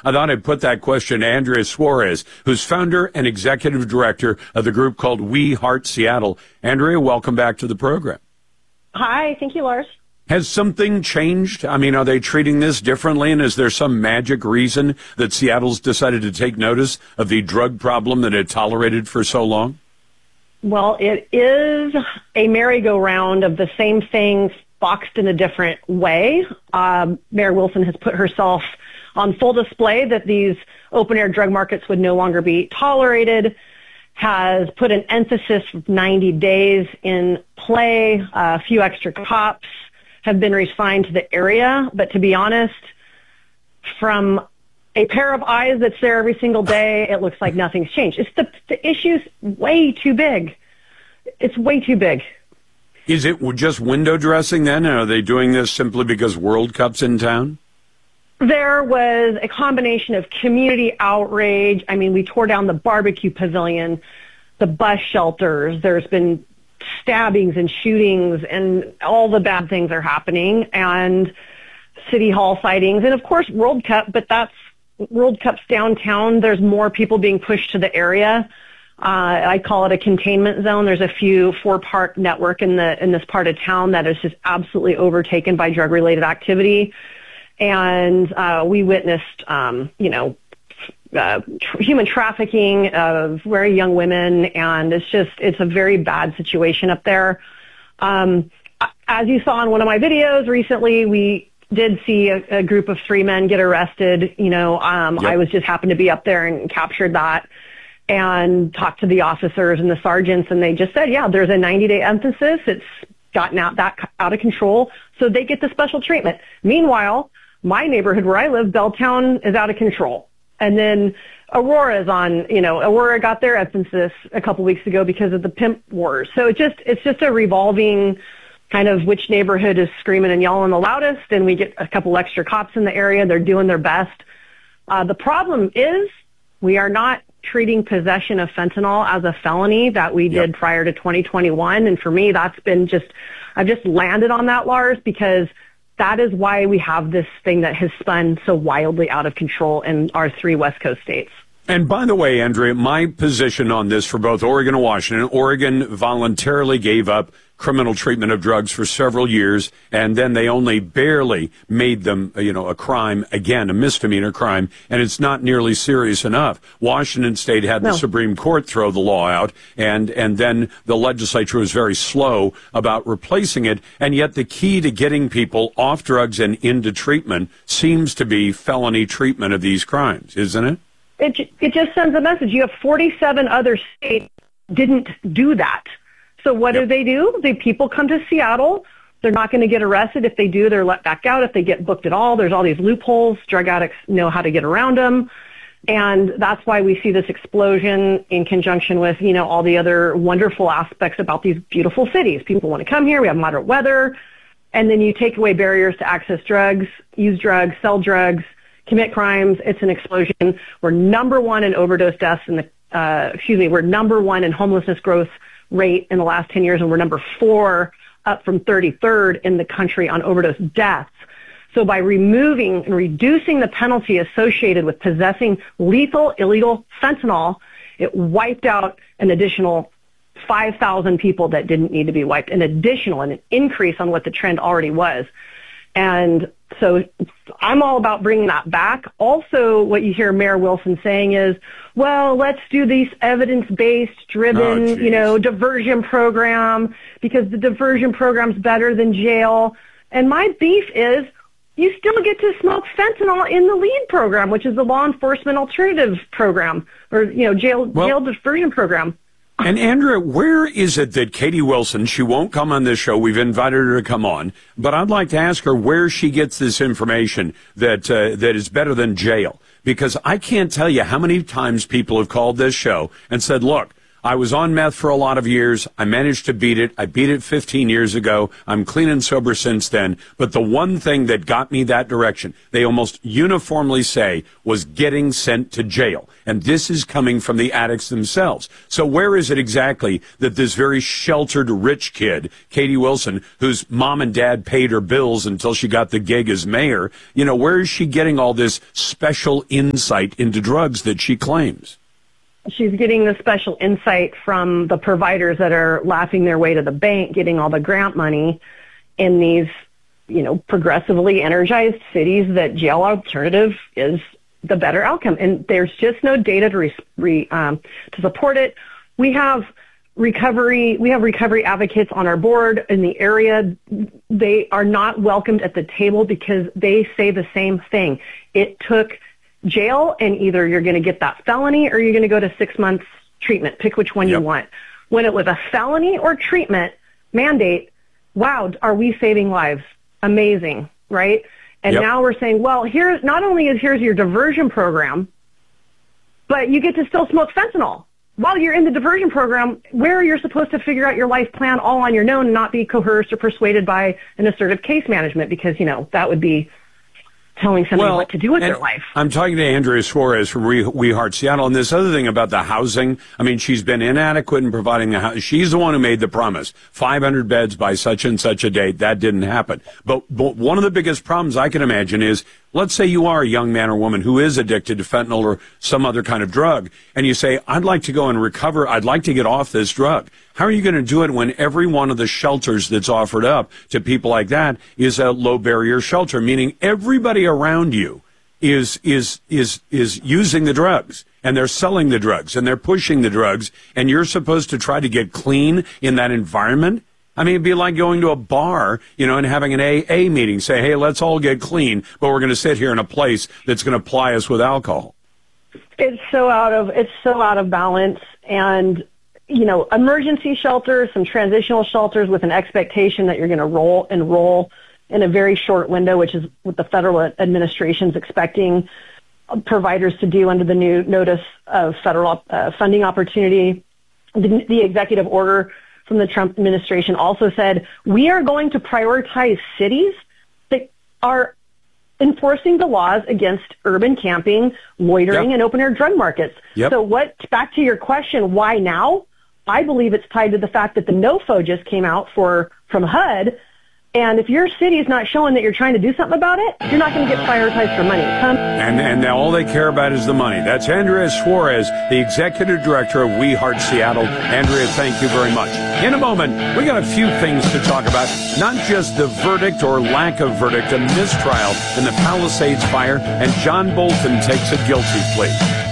I thought I'd put that question to Andrea Suarez, who's founder and executive director of the group called We Heart Seattle. Andrea, welcome back to the program. Hi, thank you, Lars. Has something changed? I mean, are they treating this differently? And is there some magic reason that Seattle's decided to take notice of the drug problem that it tolerated for so long? Well, it is a merry-go-round of the same things boxed in a different way. Mayor Wilson has put herself on full display that these open-air drug markets would no longer be tolerated, has put an emphasis of 90 days in play. A few extra cops have been reassigned to the area. But to be honest, from a pair of eyes that's there every single day, it looks like nothing's changed. The issue's way too big. It's way too big. Is it just window dressing then? Are they doing this simply because World Cup's in town? There was a combination of community outrage. I mean, we tore down the barbecue pavilion, the bus shelters. There's been stabbings and shootings, and all the bad things are happening, and city hall sightings, and of course World Cup, but World Cup's downtown. There's more people being pushed to the area. I call it a containment zone. There's a few four-part network in this part of town that is just absolutely overtaken by drug-related activity, and we witnessed, human trafficking of very young women, and it's a very bad situation up there. As you saw in one of my videos recently, we did see a group of 3 men get arrested. Yep. I was just happened to be up there and captured that and talked to the officers and the sergeants, and they just said, yeah, there's a 90-day emphasis. It's gotten out of control, so they get the special treatment. Meanwhile, my neighborhood where I live, Belltown, is out of control. And then Aurora's Aurora got their emphasis a couple weeks ago because of the pimp wars. So it's just a revolving kind of which neighborhood is screaming and yelling the loudest, and we get a couple extra cops in the area. They're doing their best. The problem is we are not treating possession of fentanyl as a felony that we did prior to 2021. And for me, that's been I've just landed on that, Lars, because that is why we have this thing that has spun so wildly out of control in our 3 West Coast states. And by the way, Andrea, my position on this for both Oregon and Washington, Oregon voluntarily gave up criminal treatment of drugs for several years, and then they only barely made them, a crime, again, a misdemeanor crime, and it's not nearly serious enough. Washington State had the Supreme Court throw the law out, and then the legislature was very slow about replacing it, and yet the key to getting people off drugs and into treatment seems to be felony treatment of these crimes, isn't it? It just sends a message. You have 47 other states didn't do that. So what do? The people come to Seattle. They're not going to get arrested. If they do, they're let back out. If they get booked at all, there's all these loopholes. Drug addicts know how to get around them. And that's why we see this explosion in conjunction with, all the other wonderful aspects about these beautiful cities. People want to come here. We have moderate weather. And then you take away barriers to access drugs, use drugs, sell drugs, commit crimes. It's an explosion. We're number 1 in overdose deaths we're number 1 in homelessness growth rate in the last 10 years, and we're number 4 up from 33rd in the country on overdose deaths. So by removing and reducing the penalty associated with possessing lethal, illegal fentanyl, it wiped out an additional 5,000 people that didn't need to be wiped, an increase on what the trend already was. And so I'm all about bringing that back. Also, what you hear Mayor Wilson saying is, well, let's do these evidence-based driven, diversion program because the diversion program's better than jail. And my beef is you still get to smoke fentanyl in the LEAD program, which is the law enforcement alternative program or, jail diversion program. And Andrea, where is it that Katie Wilson, she won't come on this show, we've invited her to come on, but I'd like to ask her where she gets this information that is better than jail. Because I can't tell you how many times people have called this show and said, look, I was on meth for a lot of years. I managed to beat it. I beat it 15 years ago. I'm clean and sober since then. But the one thing that got me that direction, they almost uniformly say, was getting sent to jail. And this is coming from the addicts themselves. So where is it exactly that this very sheltered rich kid, Katie Wilson, whose mom and dad paid her bills until she got the gig as mayor, where is she getting all this special insight into drugs that she claims? She's getting the special insight from the providers that are laughing their way to the bank, getting all the grant money in these, progressively energized cities that jail alternative is the better outcome. And there's just no data to support it. We have recovery advocates on our board in the area. They are not welcomed at the table because they say the same thing. It took jail, and either you're going to get that felony or you're going to go to 6 months treatment. Pick which one you want. When it was a felony or treatment mandate, wow, are we saving lives? Amazing, right? And now we're saying, well, here's your diversion program, but you get to still smoke fentanyl. While you're in the diversion program, where you're supposed to figure out your life plan all on your own and not be coerced or persuaded by an assertive case management, because, that would be telling somebody what to do with their life. I'm talking to Andrea Suarez from We Heart Seattle, and this other thing about the housing, she's been inadequate in providing the house. She's the one who made the promise, 500 beds by such and such a date. That didn't happen. But one of the biggest problems I can imagine is, let's say you are a young man or woman who is addicted to fentanyl or some other kind of drug, and you say, I'd like to go and recover. I'd like to get off this drug. How are you going to do it when every one of the shelters that's offered up to people like that is a low barrier shelter, meaning everybody around you is using the drugs, and they're selling the drugs, and they're pushing the drugs, and you're supposed to try to get clean in that environment? It'd be like going to a bar, and having an AA meeting, say, hey, let's all get clean, but we're going to sit here in a place that's going to ply us with alcohol. It's so out of balance. And, emergency shelters, some transitional shelters with an expectation that you're going to enroll in a very short window, which is what the federal administration's expecting providers to do under the new notice of federal funding opportunity. The executive order from the Trump administration also said, we are going to prioritize cities that are enforcing the laws against urban camping, loitering, and open-air drug markets. So back to your question, why now? I believe it's tied to the fact that the NOFO just came out from HUD, and if your city is not showing that you're trying to do something about it, you're not going to get prioritized for money. And now all they care about is the money. That's Andrea Suarez, the executive director of We Heart Seattle. Andrea, thank you very much. In a moment, we got a few things to talk about, not just the verdict or lack of verdict, a mistrial in the Palisades fire, and John Bolton takes a guilty plea.